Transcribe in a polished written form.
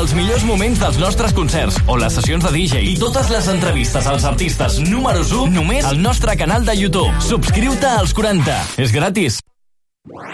els millors moments dels nostres concerts o les sessions de DJ i totes les entrevistes als artistes números 1 només al nostre canal de YouTube. Subscriu-te als 40. És gratis.